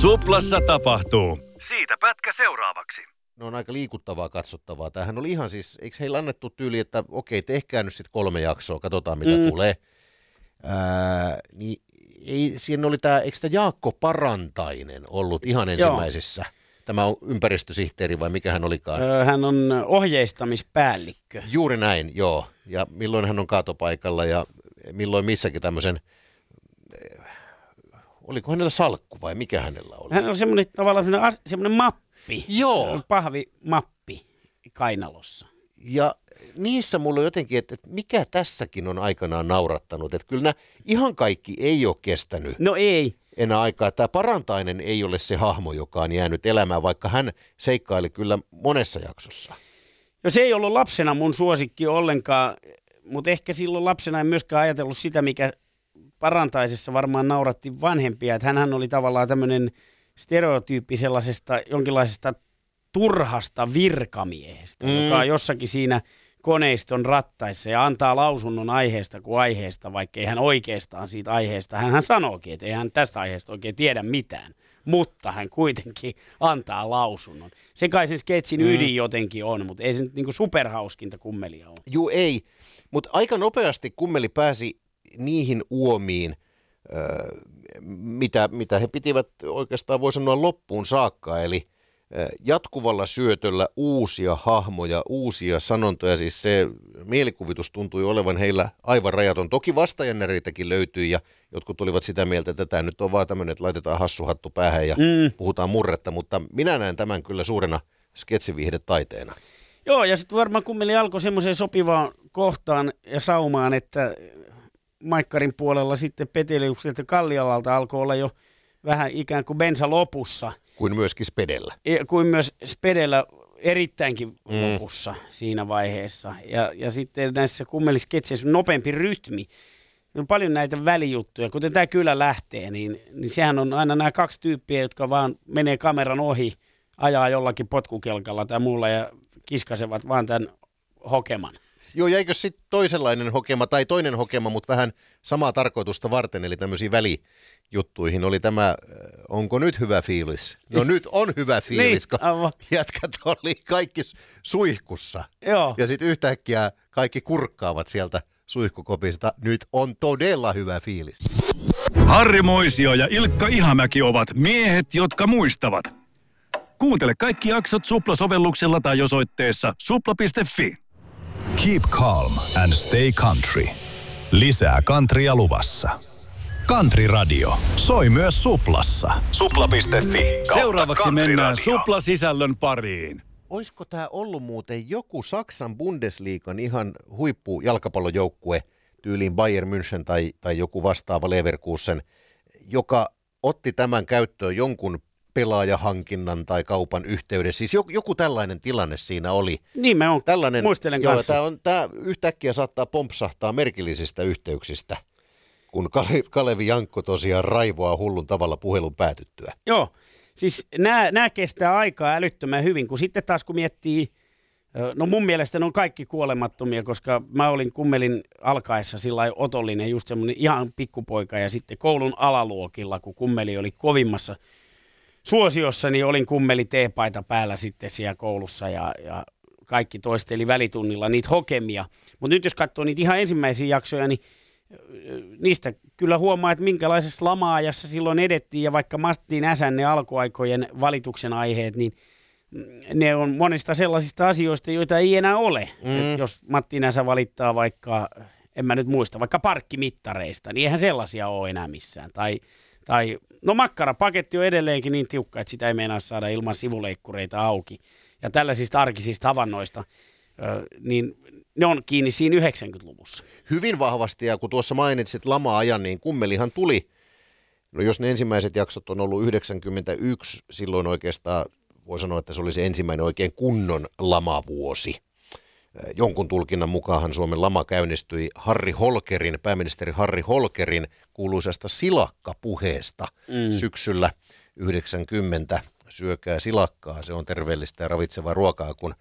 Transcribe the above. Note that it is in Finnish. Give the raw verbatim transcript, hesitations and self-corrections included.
Suplassa tapahtuu. Siitä pätkä seuraavaksi. No on aika liikuttavaa katsottavaa. Tämähän oli ihan siis, eikö heillä annettu tyyli, että okei, tehkää nyt sitten kolme jaksoa, katsotaan mitä mm. tulee. Ää, niin ei, siinä oli tämä, eikö tämä Jaakko Parantainen ollut ihan ensimmäisessä? Joo. Tämä on ympäristösihteeri vai mikä hän olikaan? Öö, hän on ohjeistamispäällikkö. Juuri näin, joo. Ja milloin hän on kaatopaikalla ja milloin missäkin tämmöisen, oliko hänellä salkku vai mikä hänellä oli? Hän on semmoinen tavallaan semmoinen, semmoinen mappi, joo. pahvimappi kainalossa. Ja niissä mulla on jotenkin, että, että mikä tässäkin on aikanaan naurattanut, että kyllä nämä ihan kaikki ei ole kestänyt. No ei. Enää aikaa. Tämä Parantainen ei ole se hahmo, joka on jäänyt elämään, vaikka hän seikkaili kyllä monessa jaksossa. No se ei ollut lapsena mun suosikki ollenkaan, mutta ehkä silloin lapsena en myöskään ajatellut sitä, mikä Parantaisessa varmaan nauratti vanhempia. Että hänhän oli tavallaan tämmöinen stereotyyppi sellaisesta jonkinlaisesta turhasta virkamiehestä, mm. joka on jossakin siinä koneiston rattaissa ja antaa lausunnon aiheesta kuin aiheesta, vaikka ei hän oikeastaan siitä aiheesta. Hänhän sanookin, että ei hän tästä aiheesta oikein tiedä mitään, mutta hän kuitenkin antaa lausunnon. Se kai sen sketsin mm. ydin jotenkin on, mutta ei se nyt niinku superhauskinta kummelia ole. Juu ei, mutta aika nopeasti kummeli pääsi niihin uomiin, öö, mitä, mitä he pitivät oikeastaan voi sanoa loppuun saakka, eli jatkuvalla syötöllä uusia hahmoja, uusia sanontoja, siis se mielikuvitus tuntui olevan heillä aivan rajaton. Toki vastaajannäreitäkin löytyi ja jotkut olivat sitä mieltä, että tämä nyt on vaan tämmöinen, että laitetaan hassuhattu päähän ja mm. puhutaan murretta, mutta minä näen tämän kyllä suurena sketsiviihdetaiteena. Joo, ja sitten varmaan kummeli alkoi semmoiseen sopivaan kohtaan ja saumaan, että Maikkarin puolella sitten Peteliukselta Kallialalta alkoi olla jo vähän ikään kuin bensa lopussa. Kuin myöskin Spedellä. Kuin myös Spedellä erittäinkin mm. lopussa siinä vaiheessa. Ja, ja sitten näissä kummelisketseissä on nopeampi rytmi. On paljon näitä välijuttuja. Kuten tämä Kyllä lähtee, niin, niin sehän on aina nämä kaksi tyyppiä, jotka vaan menee kameran ohi, ajaa jollakin potkukelkalla tai muulla ja kiskasevat vaan tämän hokeman. Joo, jäikö sitten toisenlainen hokema tai toinen hokema, mutta vähän samaa tarkoitusta varten, eli tämmöisiä välijuttuihin oli tämä, onko nyt hyvä fiilis? No nyt on hyvä fiilis, kun jätkät oli kaikki suihkussa. Joo. Ja sitten yhtäkkiä kaikki kurkkaavat sieltä suihkukopista, nyt on todella hyvä fiilis. Harri Moisio ja Ilkka Ihamäki ovat miehet, jotka muistavat. Kuuntele kaikki jaksot Supla-sovelluksella tai osoitteessa supla piste fi. Keep calm and stay country. Lisää countrya luvassa. Country Radio. Soi myös Suplassa. supla piste fi. Seuraavaksi mennään Supla-sisällön pariin. Oisko tämä ollut muuten joku Saksan Bundesliigan ihan huippujalkapallojoukkue, tyyliin Bayern München tai, tai joku vastaava Leverkusen, joka otti tämän käyttöön jonkun pelaajahankinnan tai kaupan yhteydessä. Siis joku, joku tällainen tilanne siinä oli. Niin mä on, tällainen, muistelen joo, kanssa. Tämä, on, tämä yhtäkkiä saattaa pompsahtaa merkillisistä yhteyksistä, kun Kale, Kalevi Jankko tosiaan raivoaa hullun tavalla puhelun päätyttyä. Joo, siis nämä, nämä kestää aikaa älyttömän hyvin, kun sitten taas kun miettii, no mun mielestä ne on kaikki kuolemattomia, koska mä olin kummelin alkaessa sillä otollinen, just semmoinen ihan pikkupoika ja sitten koulun alaluokilla, kun kummeli oli kovimmassa suosiossa, niin olin kummeli teepaita päällä sitten siellä koulussa ja, ja kaikki toisteli välitunnilla niitä hokemia. Mutta nyt jos katsoo niitä ihan ensimmäisiä jaksoja, niin niistä kyllä huomaa, että minkälaisessa lama-ajassa silloin edettiin ja vaikka Matti Näsän ne alkuaikojen valituksen aiheet, niin ne on monista sellaisista asioista, joita ei enää ole. Mm. Jos Matti Näsä valittaa vaikka, en mä nyt muista, vaikka parkkimittareista, niin eihän sellaisia ole enää missään. Tai Tai, no makkarapaketti on edelleenkin niin tiukka, että sitä ei meinaa saada ilman sivuleikkureita auki. Ja tällaisista arkisista havainnoista, ö, niin ne on kiinni siinä yhdeksänkymmentäluvussa. Hyvin vahvasti, ja kun tuossa mainitsit lama-ajan, niin kummelihan tuli, no jos ne ensimmäiset jaksot on ollut yhdeksänkymmentäyksi, silloin oikeastaan voi sanoa, että se oli se ensimmäinen oikein kunnon lamavuosi. Jonkun tulkinnan mukaan Suomen lama käynnistyi Harri Holkerin, pääministeri Harri Holkerin kuuluisesta silakkapuheesta mm. syksyllä yhdeksänkymmentä. Syökää silakkaa, se on terveellistä ja ravitsevaa ruokaa, kun